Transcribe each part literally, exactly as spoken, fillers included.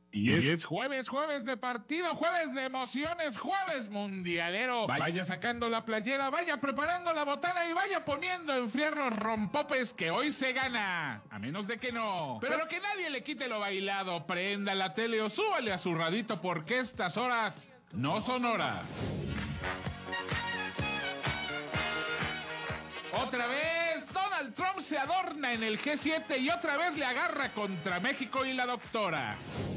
Y es, y es jueves, jueves de partido, jueves de emociones, jueves mundialero. Vaya sacando la playera, vaya preparando la botana y vaya poniendo a enfriar los rompopes que hoy se gana. A menos de que no. Pero que nadie le quite lo bailado. Prenda la tele o súbale a su radito porque estas horas no son horas. Otra vez, Donald Trump se adorna en el G siete y otra vez le agarra contra México y la doctora.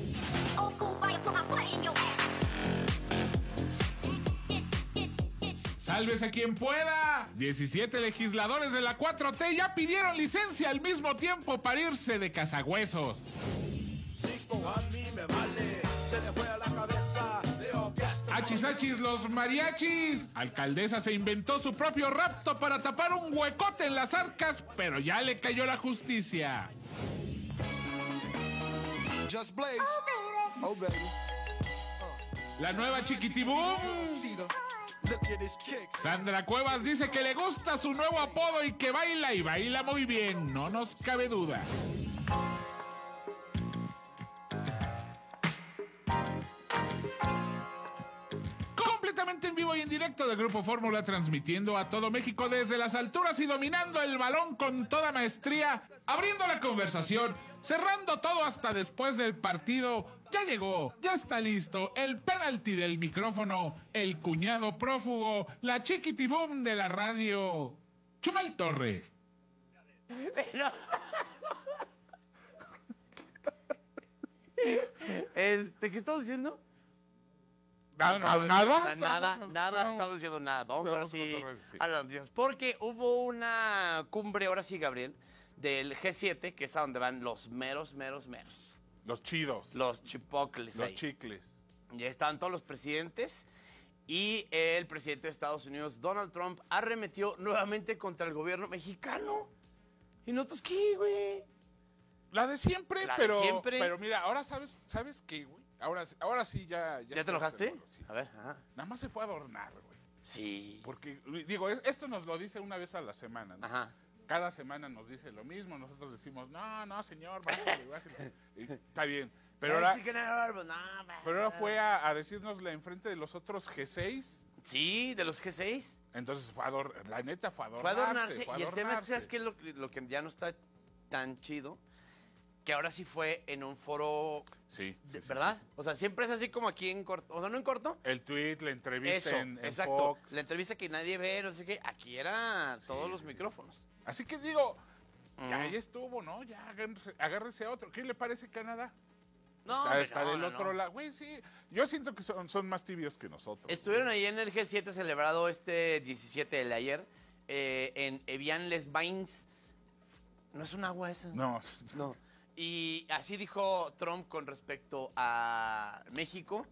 Sálvese quien pueda. diecisiete legisladores de la cuatro T ya pidieron licencia al mismo tiempo para irse de cazagüesos. Achis, achis, los mariachis. Alcaldesa se inventó su propio rapto para tapar un huecote en las arcas, pero ya le cayó la justicia. Just Blaze. Oh, baby. La nueva Chiquitibum. Sandra Cuevas dice que le gusta su nuevo apodo y que baila y baila muy bien, no nos cabe duda. Completamente en vivo y en directo de Grupo Fórmula, transmitiendo a todo México desde las alturas y dominando el balón con toda maestría, abriendo la conversación, cerrando todo hasta después del partido. Ya llegó, ya está listo el penalti del micrófono, el cuñado prófugo, la chiquitibum de la radio, Chumel Torres. Pero... este, ¿qué estamos diciendo? ¿Nada? ¿Nada? Nada, nada, nada, no estamos diciendo nada. Vamos a ver si a las noticias. Porque hubo una cumbre, ahora sí, Gabriel, del G siete, que es a donde van los meros, meros, meros. Los chidos. Los chipocles. Los ahí. chicles. Ya estaban todos los presidentes. Y el presidente de Estados Unidos, Donald Trump, arremetió nuevamente contra el gobierno mexicano. ¿Y nosotros qué, güey? La de siempre, La de pero, siempre. pero mira, ahora sabes, ¿sabes qué, güey? Ahora, ahora sí ya... ¿Ya, ¿Ya te enojaste? Seguro, sí. A ver, ajá. Nada más se fue a adornar, güey. Sí. Porque, digo, esto nos lo dice una vez a la semana, ¿no? Ajá. Cada semana nos dice lo mismo, nosotros decimos, no, no, señor, bájale, bájale. Está bien. Pero ahora, pero ahora fue a, a decírnosla enfrente de los otros G seis. Sí, de los G seis. Entonces, fue a ador- la neta fue a adornarse. Fue a adornarse. Fue a y el tema es que, ¿sabes adornarse. qué es lo, lo que ya no está tan chido? Que ahora sí fue en un foro, Sí. de- sí, ¿verdad? sí, sí. O sea, siempre es así como aquí en corto. O sea, no en corto. El tweet, la entrevista Eso, en, en exacto. Fox. La entrevista que nadie ve, no sé qué. Aquí era todos Sí, los sí, micrófonos. Así que digo, Mm. ya ahí estuvo, ¿no? Ya agárrese, agárrese a otro. ¿Qué le parece Canadá? No, está hombre, está no, del no, otro no. lado. Güey, sí. Yo siento que son, son más tibios que nosotros. Estuvieron ahí en el G siete celebrado este diecisiete del ayer eh, en Evian-les-Bains. ¿No es un agua esa? No. No. Y así dijo Trump con respecto a México,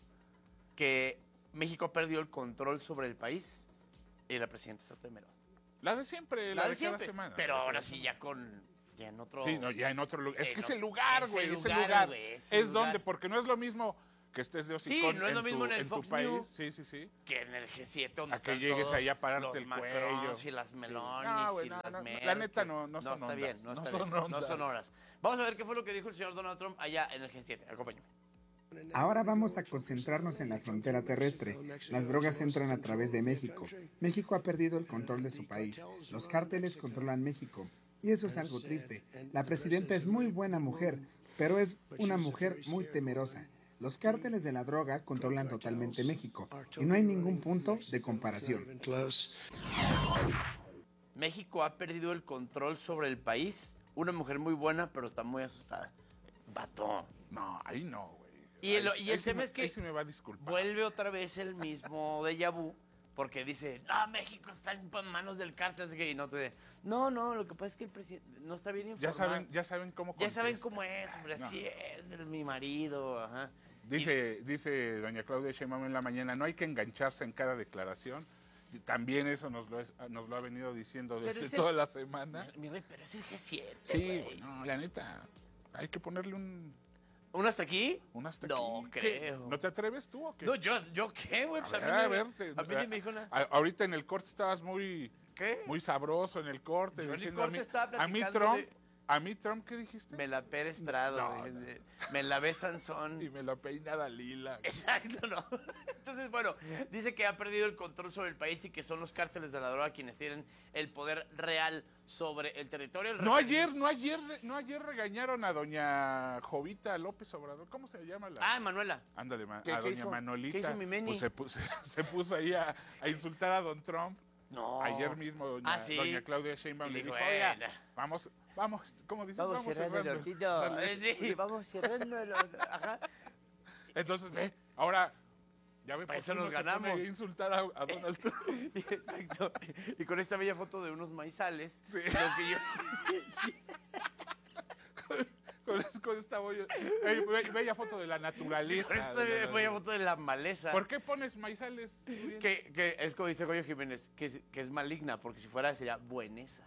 que México perdió el control sobre el país y la presidenta está temerosa. La de siempre, la, La de, de cada siempre. semana. Pero La de ahora cada sí semana. ya con... Ya en otro... Sí, no, ya en otro lugar. Es en que es otro- el lugar, ese güey. Es el lugar, lugar. güey, ese Es lugar. donde, porque no es lo mismo que estés de Sí, hocicón no es lo en mismo tu, en el en Fox tu país. News. Sí, sí, sí. Que en el G siete donde A que están llegues todos ahí a pararte los el Macrons cuello. y las Sí. Melonis No, güey, y no, las no, no. Merkel. La neta no- no son está ondas. bien, no, No está son bien, no ondas. son horas. Vamos a ver qué fue lo que dijo el señor Donald Trump allá en el G siete. Acompáñame. Ahora vamos a concentrarnos en la frontera terrestre. Las drogas entran a través de México. México ha perdido el control de su país. Los cárteles controlan México. Y eso es algo triste. La presidenta es muy buena mujer, pero es una mujer muy temerosa. Los cárteles de la droga controlan totalmente México y no hay ningún punto de comparación. México ha perdido el control sobre el país. Una mujer muy buena, pero está muy asustada. Vato. No, ahí no, güey. Y el, Ahí- y ahí el sí tema me- es que ahí sí me va a disculpar. vuelve otra vez el mismo déjà vu, porque dice, no, México está en manos del cártel, así que, y no te... No, no, lo que pasa es que el presidente no está bien informado. Ya saben, ya saben cómo Ya saben contesta. cómo es, hombre, No. así es, es mi marido, ajá. Dice, dice doña Claudia Sheinbaum en la mañana, no hay que engancharse en cada declaración. Y también eso nos lo, es- nos lo ha venido diciendo Pero desde es el- toda la semana. Mi, mi rey, pero es el G siete, Sí, güey. güey, no, la neta, hay que ponerle un, ¿Un hasta aquí? un hasta No aquí. ¿Qué? creo. ¿No te atreves tú o qué? No, yo, ¿yo qué, güey? A Pues a, ver, mí, a ni- ver, te- a mí ni me dijo nada. a- ahorita en el corte estabas muy, ¿Qué? muy sabroso en el corte, Yo en el diciendo corte a mí, estaba a mí platicando Trump, de- ¿A mí, Trump, qué dijiste? Me la Pérez Prado, No, güey. no. Me la ve Sansón. Y me la peina Dalila. Exacto, ¿no? Entonces, bueno, dice que ha perdido el control sobre el país y que son los cárteles de la droga quienes tienen el poder real sobre el territorio. El No referéndum- ayer, no ayer, no ayer regañaron a doña Jovita López Obrador. ¿Cómo se llama la? Ah, Manuela. Ándale, ma- ¿Qué- a qué doña hizo? Manolita. ¿Qué hizo mi Meni? Pues se puso, se puso ahí a, a insultar a don Trump. No. Ayer mismo doña, Ah, sí. doña Claudia Sheinbaum Y le dijo, dijo, oiga, "Bueno". vamos, vamos, ¿cómo dices? Vamos, cerrando el ojito. Dale. Eh, Sí, vamos cerrando el Ajá. Entonces, ve, ahora, ya ve, Para por eso qué nos no se pone ganamos. ahí a insultar a, a Donald Trump. Exacto. Y con esta bella foto de unos maizales, Sí. lo que yo... con, con esta boya- ey, be- bella foto de la naturaleza. Con esta de la- bella foto de la maleza. ¿Por qué pones maizales? Uriel? Que, que es como dice Goyo Jiménez, que es, que es maligna, porque si fuera sería buenesa.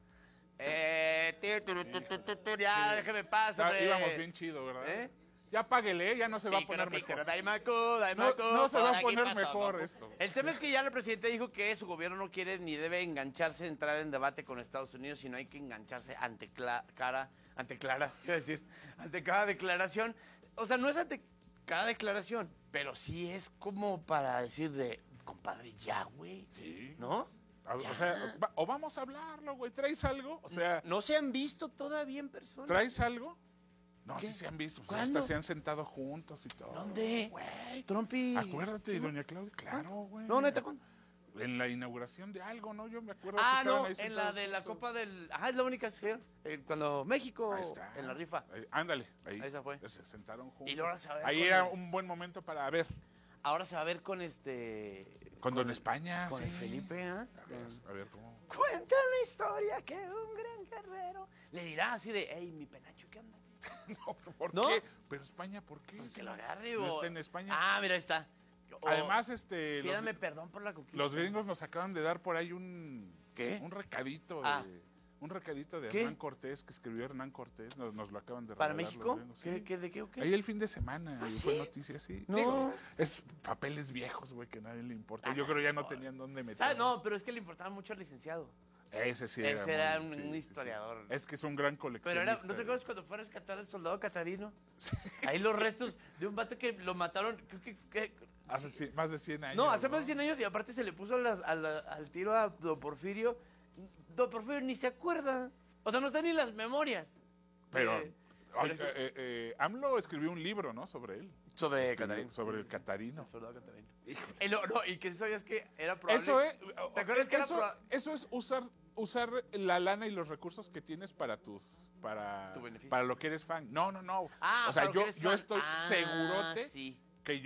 Eh, ti, tu, tu, tu, tu, tu, ya, déjeme pasar. Ya íbamos bien chido, ¿verdad? ¿Eh? Ya páguele, ya no se va a poner Pícaro, mejor. daimaku, No, daimaku, no se va por a aquí poner pasó, mejor ¿no? esto. El tema es que ya el presidente dijo que su gobierno no quiere ni debe engancharse, entrar en debate con Estados Unidos, sino hay que engancharse ante cla- cara, ante clara, iba a decir, ante cada declaración. O sea, no es ante cada declaración, pero sí es como para decir de, compadre, ya, güey. Sí. ¿No? O sea, va- o vamos a hablarlo, güey. ¿Traes algo? O sea, ¿No se han visto todavía en persona? ¿traes algo? No, ¿Qué? sí se han visto. Pues ¿Cuándo? hasta se han sentado juntos y todo. ¿Dónde? Güey. Trump y... Acuérdate de doña Claudia. Claro, güey. No, neta, ¿cuándo? En la inauguración de algo, ¿no? Yo me acuerdo Ah, que estaban no, ahí en sentados la de la juntos. Copa del... Ah, es la única que se fue, eh, cuando México, Ahí está. en la rifa. Ahí- ándale, ahí. Esa fue. Se sentaron juntos. Y luego se va a ver Ahí con era el- un buen momento para ver. Ahora se va a ver con este... Con Don el- España, Con sí. el Felipe, ¿ah? A ver, a ver cómo. Cuenta la historia que un gran guerrero le dirá así de, hey, mi penacho, ¿qué onda? No, pero ¿por ¿No? qué? Pero España, ¿por qué? Pues Si que lo no- agarre no o... está en España. Ah, mira, ahí está. O, Además, este, los, Pídame perdón por la conquista. los gringos nos acaban de dar por ahí un ¿Qué? un recadito Ah. de un recadito de ¿Qué? Hernán Cortés que escribió Hernán Cortés, nos, nos lo acaban de ¿Para regalar los México? gringos, ¿Qué, sí. qué, ¿De qué o qué? Ahí el fin de semana ¿Ah, y sí? fue noticia, sí. No. Digo, es papeles viejos, güey, que a nadie le importa. Yo creo ya no tenían dónde meter. Ah, no, pero es que le importaba mucho al licenciado. Ese sí era. Ese era muy- un- sí, un sí, historiador. sí. Es que es un gran Pero coleccionista. era, ¿no te acuerdas cuando fue a rescatar al soldado catarino? Ahí los restos de un vato que lo mataron, creo que... que- Hace cien- más de cien años. no, hace más de cien años y aparte se le puso las- a la- al tiro a Don Porfirio. Don Porfirio ni se acuerda. O sea, no están ni las memorias. Pero, Eh, oye, pero- eh, eh, AMLO escribió un libro, ¿no? Sobre él. Sobre Escribió Catarino. Sobre el Catarino. El soldado catarino. Y, no, no, y que sabías que era probable... Eso es, ¿Te acuerdas que era eso, proba- eso es usar usar la lana y los recursos que tienes para tus para Tu beneficio. para lo que eres fan. No, no, no. Ah, o sea, para lo que yo eres yo fan. estoy Ah, segurote sí. que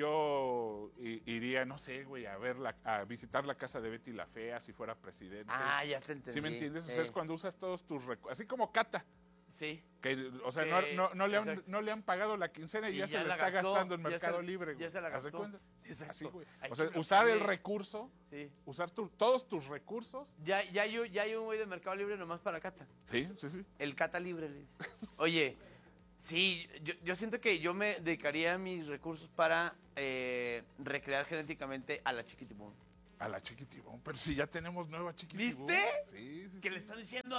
yo i- iría, no sé, güey, a ver la, a visitar la casa de Betty la Fea si fuera presidente. Ah, ya te entendí. ¿Sí me entiendes? O sea, Eh, es cuando usas todos tus recursos, así como Cata, Sí. que, o sea, Que- no, no, no le han, exacto. no le han pagado la quincena y, Y ya, se ya le la está gastó, gastando en ya se- Mercado Libre, güey. ya se la ¿Haz de gastó. cuenta? Sí, exacto. Así, güey. Ay, O sea, chinga, usar el sí. recurso, Sí. usar tu- todos tus recursos. Ya, ya, hay, un- ya hay un güey de Mercado Libre nomás para Cata. Sí, sí, sí. El Cata Libre. le dice. Oye, sí, yo, yo siento que yo me dedicaría mis recursos para eh, recrear genéticamente a la Chiquitibum. A la Chiquitibum. Pero si ya tenemos nueva Chiquitibum. ¿Viste? Sí, sí. Que sí. le están diciendo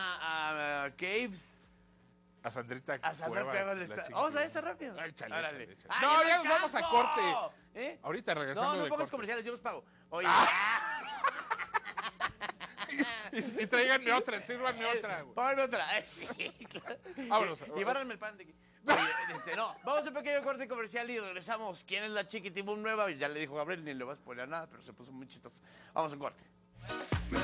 a, a Caves. A Sandrita A Sandra Cuevas, Cuevas le la está- Chiquitibum. Vamos a esa rápido. Ay, chale, Órale. chale, chale. ¡Ay, No, no ya nos vamos a alcanzo! corte. ¿Eh? Ahorita regresando No, no de pongas corte. comerciales, yo los pago. Oye, Y, y tráiganme otra, sírvanme otra, güey. Póngame otra. Sí, claro. Vámonos. Y, y bárranme el pan de aquí. Oye, este, no, vamos a un pequeño corte comercial y regresamos. ¿Quién es la Chiquitibum nueva? Ya le dijo Gabriel, ni le voy a spoiler nada, pero se puso muy chistoso. Vamos a un corte.